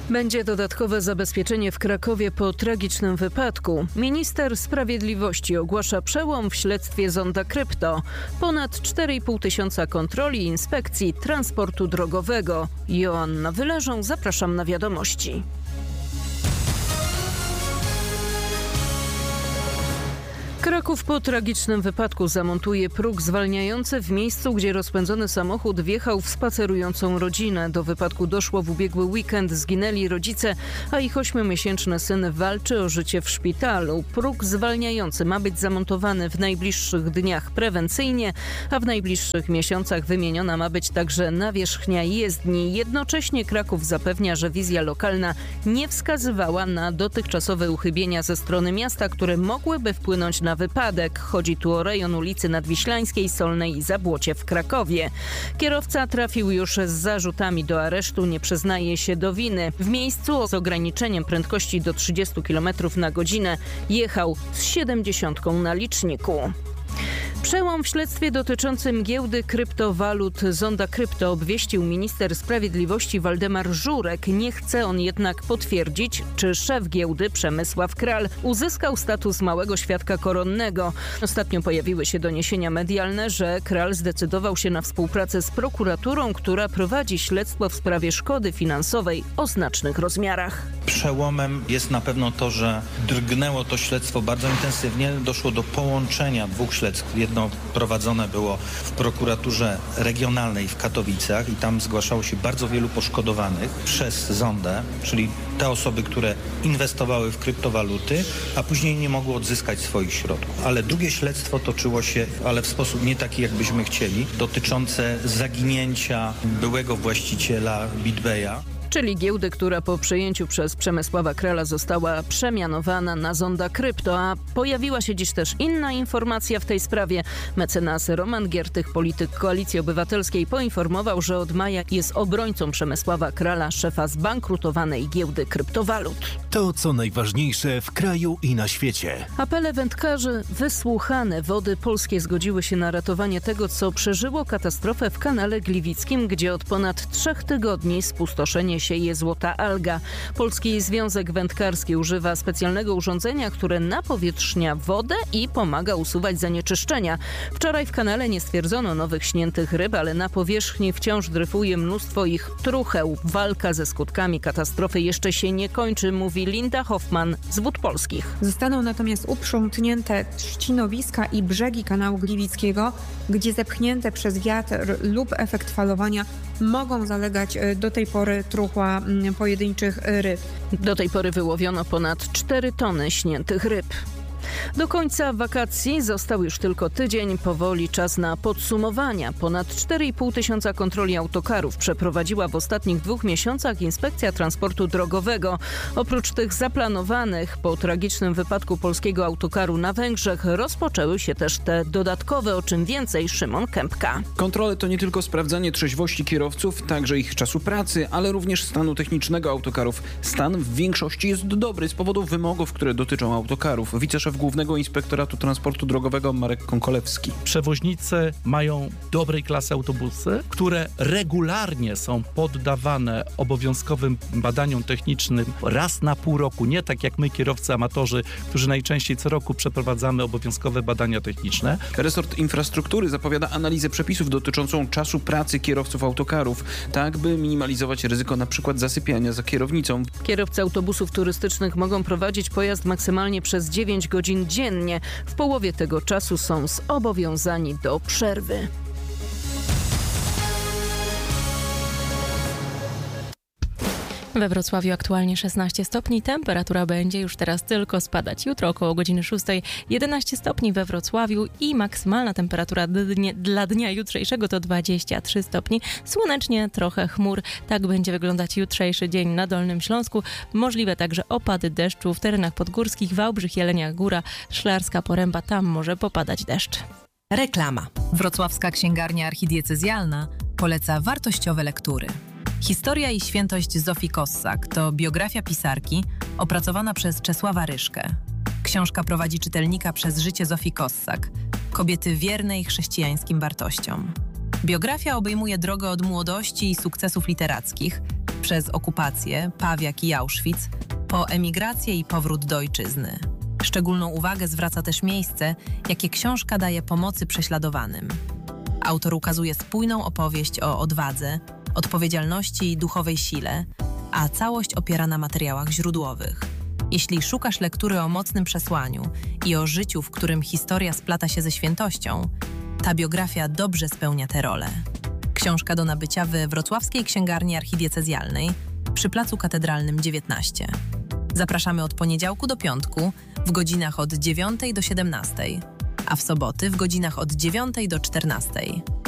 Będzie dodatkowe zabezpieczenie w Krakowie po tragicznym wypadku. Minister Sprawiedliwości ogłasza przełom w śledztwie Zonda Krypto. Ponad 4,5 tysiąca kontroli i inspekcji transportu drogowego. Joanna Wyleżą, zapraszam na wiadomości. Kraków po tragicznym wypadku zamontuje próg zwalniający w miejscu, gdzie rozpędzony samochód wjechał w spacerującą rodzinę. Do wypadku doszło w ubiegły weekend. Zginęli rodzice, a ich 8-miesięczny syn walczy o życie w szpitalu. Próg zwalniający ma być zamontowany w najbliższych dniach prewencyjnie, a w najbliższych miesiącach wymieniona ma być także nawierzchnia jezdni. Jednocześnie Kraków zapewnia, że wizja lokalna nie wskazywała na dotychczasowe uchybienia ze strony miasta, które mogłyby wpłynąć na wypadek. Chodzi tu o rejon ulicy Nadwiślańskiej, Solnej i Zabłocie w Krakowie. Kierowca trafił już z zarzutami do aresztu, nie przyznaje się do winy. W miejscu z ograniczeniem prędkości do 30 km na godzinę jechał z 70 na liczniku. Przełom w śledztwie dotyczącym giełdy kryptowalut Zonda Krypto obwieścił minister sprawiedliwości Waldemar Żurek. Nie chce on jednak potwierdzić, czy szef giełdy Przemysław Kral uzyskał status małego świadka koronnego. Ostatnio pojawiły się doniesienia medialne, że Kral zdecydował się na współpracę z prokuraturą, która prowadzi śledztwo w sprawie szkody finansowej o znacznych rozmiarach. Przełomem jest na pewno to, że drgnęło to śledztwo bardzo intensywnie. Doszło do połączenia dwóch śledztw. Jedno prowadzone było w prokuraturze regionalnej w Katowicach i tam zgłaszało się bardzo wielu poszkodowanych przez Zondę, czyli te osoby, które inwestowały w kryptowaluty, a później nie mogły odzyskać swoich środków. Ale drugie śledztwo toczyło się, ale w sposób nie taki, jakbyśmy chcieli, dotyczące zaginięcia byłego właściciela BitBaya. Czyli giełdy, która po przejęciu przez Przemysława Krala została przemianowana na Zonda Krypto. A pojawiła się dziś też inna informacja w tej sprawie. Mecenas Roman Giertych, polityk Koalicji Obywatelskiej, poinformował, że od maja jest obrońcą Przemysława Krala, szefa zbankrutowanej giełdy kryptowalut. To, co najważniejsze w kraju i na świecie. Apele wędkarzy wysłuchane. Wody polskie zgodziły się na ratowanie tego, co przeżyło katastrofę w kanale Gliwickim, gdzie od ponad 3 tygodni spustoszenie sieje złota alga. Polski Związek Wędkarski używa specjalnego urządzenia, które napowietrznia wodę i pomaga usuwać zanieczyszczenia. Wczoraj w kanale nie stwierdzono nowych śniętych ryb, ale na powierzchni wciąż dryfuje mnóstwo ich trucheł. Walka ze skutkami katastrofy jeszcze się nie kończy, mówi Linda Hoffman z Wód Polskich. Zostaną natomiast uprzątnięte trzcinowiska i brzegi kanału Gliwickiego, gdzie zepchnięte przez wiatr lub efekt falowania mogą zalegać do tej pory truchła pojedynczych ryb. Do tej pory wyłowiono ponad 4 tony śniętych ryb. Do końca wakacji został już tylko tydzień. Powoli czas na podsumowania. Ponad 4,5 tysiąca kontroli autokarów przeprowadziła w ostatnich 2 miesiącach Inspekcja Transportu Drogowego. Oprócz tych zaplanowanych po tragicznym wypadku polskiego autokaru na Węgrzech rozpoczęły się też te dodatkowe, o czym więcej Szymon Kępka. Kontrole to nie tylko sprawdzanie trzeźwości kierowców, także ich czasu pracy, ale również stanu technicznego autokarów. Stan w większości jest dobry z powodu wymogów, które dotyczą autokarów. Wiceszef Głównego Inspektoratu Transportu Drogowego Marek Konkolewski. Przewoźnicy mają dobrej klasy autobusy, które regularnie są poddawane obowiązkowym badaniom technicznym raz na pół roku. Nie tak jak my, kierowcy amatorzy, którzy najczęściej co roku przeprowadzamy obowiązkowe badania techniczne. Resort Infrastruktury zapowiada analizę przepisów dotyczącą czasu pracy kierowców autokarów, tak by minimalizować ryzyko np. zasypiania za kierownicą. Kierowcy autobusów turystycznych mogą prowadzić pojazd maksymalnie przez 9 godzin dziennie. W połowie tego czasu są zobowiązani do przerwy. We Wrocławiu aktualnie 16 stopni. Temperatura będzie już teraz tylko spadać. Jutro około godziny 6 11 stopni we Wrocławiu i maksymalna temperatura dla dnia jutrzejszego to 23 stopni. Słonecznie, trochę chmur. Tak będzie wyglądać jutrzejszy dzień na Dolnym Śląsku. Możliwe także opady deszczu w terenach podgórskich, Wałbrzych, Jelenia Góra, Szklarska Poręba. Tam może popadać deszcz. Reklama. Wrocławska Księgarnia Archidiecezjalna poleca wartościowe lektury. Historia i świętość Zofii Kossak to biografia pisarki opracowana przez Czesława Ryszkę. Książka prowadzi czytelnika przez życie Zofii Kossak, kobiety wiernej chrześcijańskim wartościom. Biografia obejmuje drogę od młodości i sukcesów literackich, przez okupację, Pawiak i Auschwitz, po emigrację i powrót do ojczyzny. Szczególną uwagę zwraca też miejsce, jakie książka daje pomocy prześladowanym. Autor ukazuje spójną opowieść o odwadze, odpowiedzialności i duchowej sile, a całość opiera na materiałach źródłowych. Jeśli szukasz lektury o mocnym przesłaniu i o życiu, w którym historia splata się ze świętością, ta biografia dobrze spełnia tę rolę. Książka do nabycia we Wrocławskiej Księgarni Archidiecezjalnej przy Placu Katedralnym 19. Zapraszamy od poniedziałku do piątku w godzinach od 9 do 17, a w soboty w godzinach od 9 do 14.